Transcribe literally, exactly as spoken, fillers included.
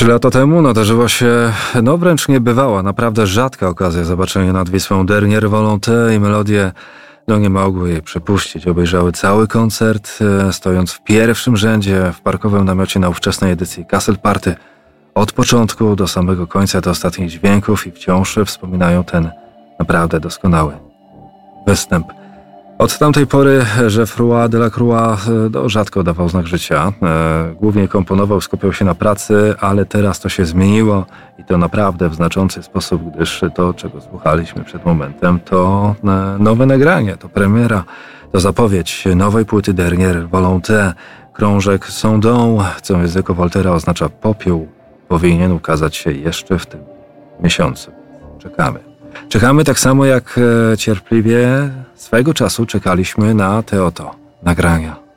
Trzy lata temu nadarzyła się, no wręcz niebywała, naprawdę rzadka okazja zobaczenia nad Wisłą Dernier Volonté i melodie no nie mogły jej przepuścić. Obejrzały cały koncert, stojąc w pierwszym rzędzie w parkowym namiocie na ówczesnej edycji Castle Party. Od początku do samego końca do ostatnich dźwięków i wciąż wspominają ten naprawdę doskonały występ. Od tamtej pory Geoffroy Delacroix no, rzadko dawał znak życia. E, głównie komponował, skupiał się na pracy, ale teraz to się zmieniło i to naprawdę w znaczący sposób, gdyż to, czego słuchaliśmy przed momentem, to e, nowe nagranie, to premiera, to zapowiedź nowej płyty Dernier Volonté. Krążek Sondon, co w języku Voltaira oznacza popiół, powinien ukazać się jeszcze w tym miesiącu. Czekamy. Czekamy tak samo jak cierpliwie swego czasu czekaliśmy na te oto nagrania.